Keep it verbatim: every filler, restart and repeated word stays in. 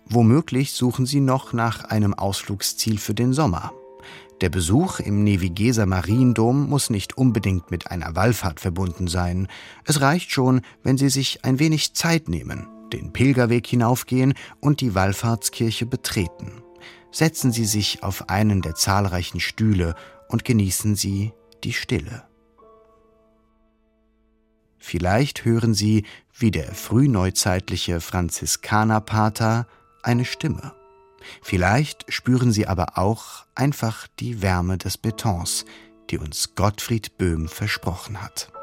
Womöglich suchen Sie noch nach einem Ausflugsziel für den Sommer. Der Besuch im Nevigeser Mariendom muss nicht unbedingt mit einer Wallfahrt verbunden sein. Es reicht schon, wenn Sie sich ein wenig Zeit nehmen, den Pilgerweg hinaufgehen und die Wallfahrtskirche betreten. Setzen Sie sich auf einen der zahlreichen Stühle und genießen Sie die Stille. Vielleicht hören Sie, wie der frühneuzeitliche Franziskanerpater, eine Stimme. Vielleicht spüren Sie aber auch einfach die Wärme des Betons, die uns Gottfried Böhm versprochen hat.